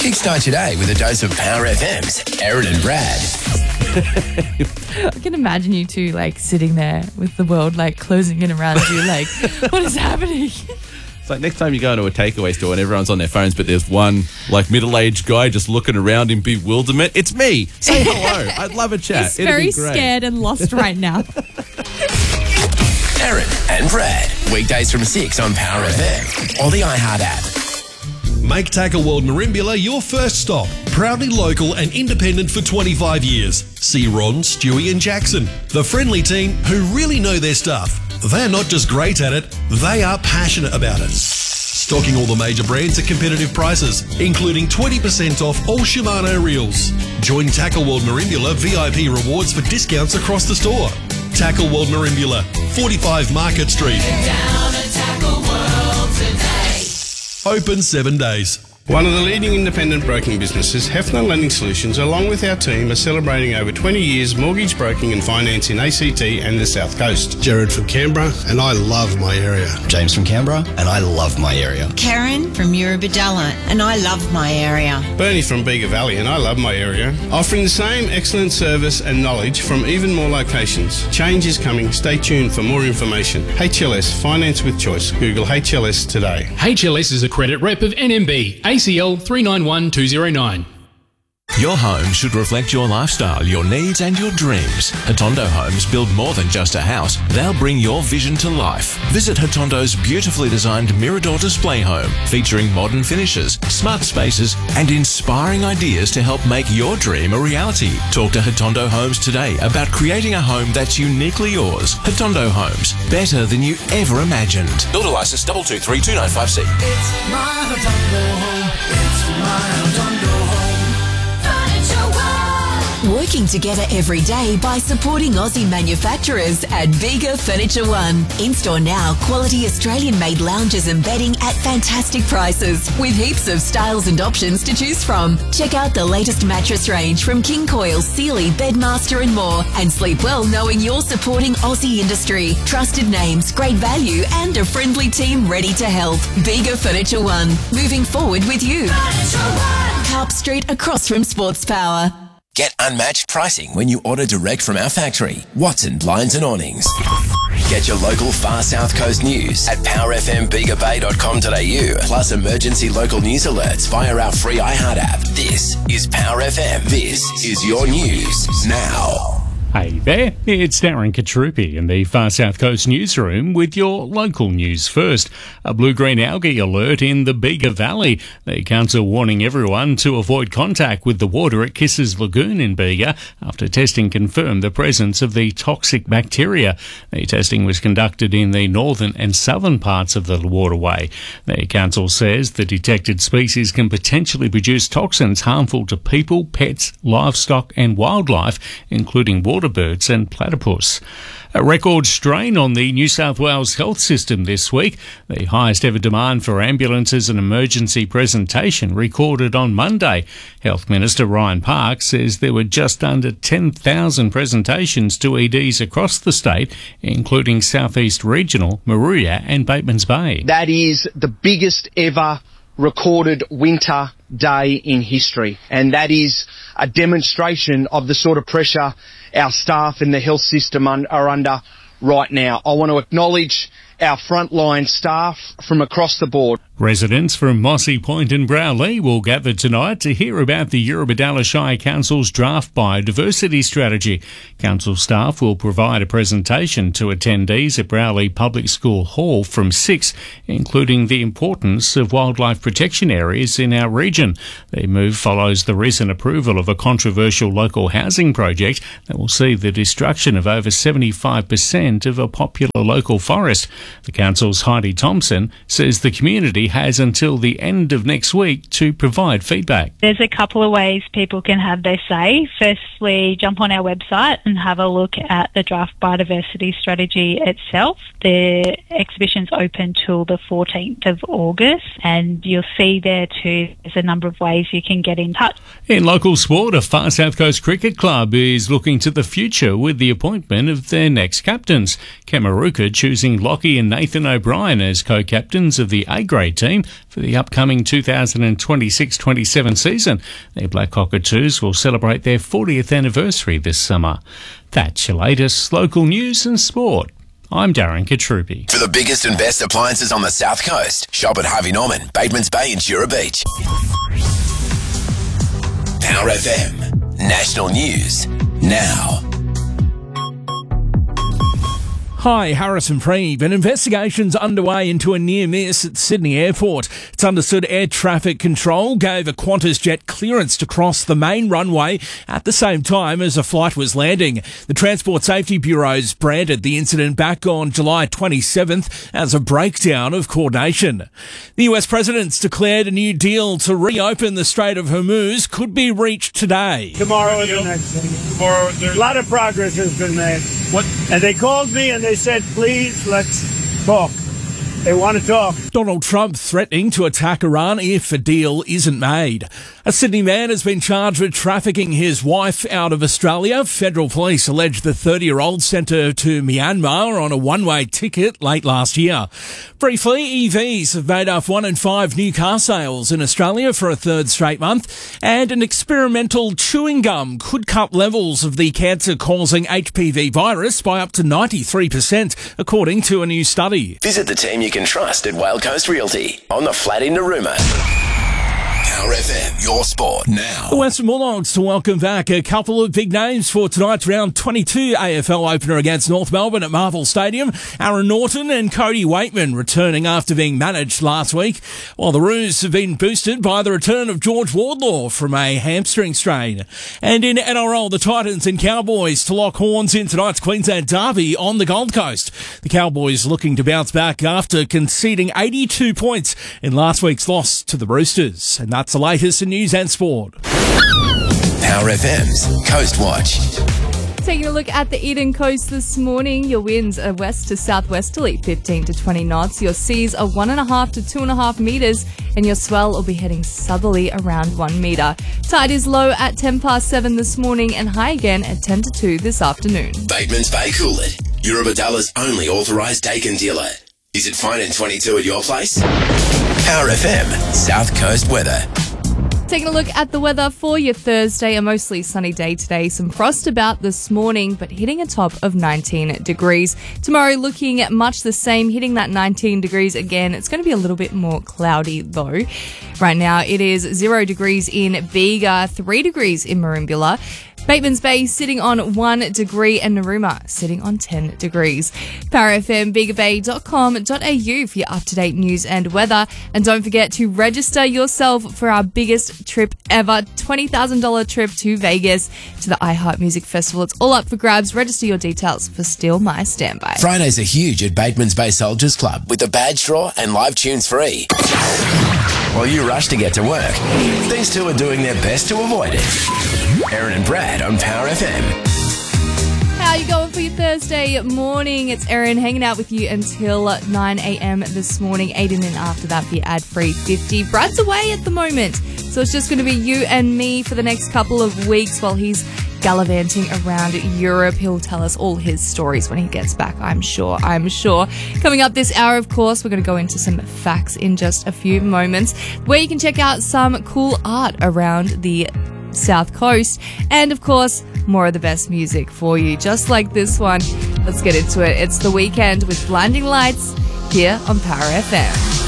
Kickstart your day with a dose of Power FM's Erin and Brad. I can imagine you two like sitting there with the world like closing in around you, like, what is happening? It's like next time you go into a takeaway store and everyone's on their phones, but there's one like middle-aged guy just looking around in bewilderment. It's me. Say hello. I'd love a chat. He's very scared and lost right now. Erin and Brad. Weekdays from 6 on Power FM or the iHeart app. Make Tackle World Merimbula your first stop. Proudly local and independent for 25 years. See Ron, Stewie and Jackson, the friendly team who really know their stuff. They're not just great at it, they are passionate about it. Stocking all the major brands at competitive prices, including 20% off all Shimano reels. Join Tackle World Merimbula VIP rewards for discounts across the store. Tackle World Merimbula, 45 Market Street. Down at Tackle World today. Open 7 days. One of the leading independent broking businesses, Hefner Lending Solutions, along with our team, are celebrating over 20 years mortgage broking and finance in ACT and the South Coast. Jared from Canberra, and I love my area. James from Canberra, and I love my area. Karen from Eurobodalla, and I love my area. Bernie from Bega Valley, and I love my area. Offering the same excellent service and knowledge from even more locations. Change is coming. Stay tuned for more information. HLS, Finance with Choice. Google HLS today. HLS is a credit rep of NMB. ACL 391209. Your home should reflect your lifestyle, your needs and your dreams. Hotondo Homes build more than just a house. They'll bring your vision to life. Visit Hotondo's beautifully designed Mirador display home, featuring modern finishes, smart spaces and inspiring ideas to help make your dream a reality. Talk to Hotondo Homes today about creating a home that's uniquely yours. Hotondo Homes, better than you ever imagined. Builder license 2232956C. It's my Hotondo home. It's my Hotondo home. Working together every day by supporting Aussie manufacturers at Bega Furniture One. In-store now, quality Australian-made lounges and bedding at fantastic prices with heaps of styles and options to choose from. Check out the latest mattress range from King Coil, Sealy, Bedmaster and more, and sleep well knowing you're supporting Aussie industry. Trusted names, great value and a friendly team ready to help. Bega Furniture One, moving forward with you. Carp Street across from Sports Power. Get unmatched pricing when you order direct from our factory, Watson Blinds and Awnings. Get your local far South Coast news at powerfmbigabay.com.au, plus emergency local news alerts via our free iHeart app. This is Power FM. This is your news now. Hey there, it's Darren Katrupi in the Far South Coast newsroom with your local news first. A blue-green algae alert in the Bega Valley. The council warning everyone to avoid contact with the water at Kisses Lagoon in Bega after testing confirmed the presence of the toxic bacteria. The testing was conducted in the northern and southern parts of the waterway. The council says the detected species can potentially produce toxins harmful to people, pets, livestock and wildlife, including water birds and platypus. A record strain on the New South Wales health system this week. The highest ever demand for ambulances and emergency presentation recorded on Monday. Health Minister Ryan Park says there were just under 10,000 presentations to EDs across the state, including South East Regional, Moruya and Batemans Bay. That is the biggest ever recorded winter day in history, and that is a demonstration of the sort of pressure our staff in the health system are under right now. I want to acknowledge our frontline staff from across the board. Residents from Mossy Point and Browley will gather tonight to hear about the Eurobodalla Shire Council's draft biodiversity strategy. Council staff will provide a presentation to attendees at Browley Public School Hall from 6, including the importance of wildlife protection areas in our region. The move follows the recent approval of a controversial local housing project that will see the destruction of over 75% of a popular local forest. The council's Heidi Thompson says the community has until the end of next week to provide feedback. There's a couple of ways people can have their say. Firstly, jump on our website and have a look at the draft biodiversity strategy itself. The exhibition's open till the 14th of August, and you'll see there too there's a number of ways you can get in touch. In local sport, a Far South Coast Cricket Club is looking to the future with the appointment of their next captains. Kemaruka choosing Lockie Brady and Nathan O'Brien as co-captains of the A-grade team for the upcoming 2026-27 season. The Black Cockatoos will celebrate their 40th anniversary this summer. That's your latest local news and sport. I'm Darren Katrupi. For the biggest and best appliances on the South Coast, shop at Harvey Norman, Batemans Bay and Jura Beach. Power FM. National News. Now. Hi, Harrison Preeve. An investigation's underway into a near miss at Sydney Airport. It's understood air traffic control gave a Qantas jet clearance to cross the main runway at the same time as a flight was landing. The Transport Safety Bureau's branded the incident back on July 27th as a breakdown of coordination. The US President's declared a new deal to reopen the Strait of Hormuz could be reached today. Tomorrow is the next thing. Tomorrow, a lot of progress has been made. What? And they called me and they said, please, let's talk. They want to talk. Donald Trump threatening to attack Iran if a deal isn't made. A Sydney man has been charged with trafficking his wife out of Australia. Federal police allege the 30-year-old sent her to Myanmar on a one-way ticket late last year. Briefly, EVs have made up 1 in 5 new car sales in Australia for a third straight month, and an experimental chewing gum could cut levels of the cancer-causing HPV virus by up to 93%, according to a new study. Visit the team you can trust at Whale Coast Realty on the flat in Narooma. Power FM, your sport now. The Western Bulldogs to welcome back a couple of big names for tonight's round 22 AFL opener against North Melbourne at Marvel Stadium. Aaron Norton and Cody Waitman returning after being managed last week, while the Roos have been boosted by the return of George Wardlaw from a hamstring strain. And in NRL, the Titans and Cowboys to lock horns in tonight's Queensland derby on the Gold Coast. The Cowboys looking to bounce back after conceding 82 points in last week's loss to the Roosters. And that's the latest in news and sport. Power FM's Coast Watch. Taking a look at the Eden Coast this morning, your winds are west to southwesterly, 15 to 20 knots. Your seas are 1.5 to 2.5 metres, and your swell will be heading southerly around 1 metre. Tide is low at 10 past 7 this morning and high again at 10 to 2 this afternoon. Batemans Bay Coolid, Eurobadalla's only authorised Dakin dealer. Is it fine in 22 at your place? Power FM, South Coast weather. Taking a look at the weather for your Thursday, a mostly sunny day today. Some frost about this morning, but hitting a top of 19 degrees. Tomorrow looking at much the same, hitting that 19 degrees again. It's going to be a little bit more cloudy though. Right now it is 0 degrees in Bega, 3 degrees in Merimbula. Batemans Bay sitting on 1 degree and Narooma sitting on 10 degrees. PowerFMBegaBay.com.au for your up-to-date news and weather. And don't forget to register yourself for our biggest trip ever, $20,000 trip to Vegas to the iHeart Music Festival. It's all up for grabs. Register your details for Steal My Standby. Fridays are huge at Batemans Bay Soldiers Club with the badge draw and live tunes free. While you rush to get to work, these two are doing their best to avoid it. Aaron and Brad on Power FM. How are you going for your Thursday morning? It's Erin hanging out with you until 9 a.m. this morning. Aiden in after that for your ad-free 50. Brad's away at the moment, so it's just going to be you and me for the next couple of weeks while he's gallivanting around Europe. He'll tell us all his stories when he gets back, I'm sure. Coming up this hour, of course, we're going to go into some facts in just a few moments, where you can check out some cool art around the South Coast, and of course more of the best music for you, just like this one. Let's get into it. It's The Weekend with Blinding Lights here on Power FM.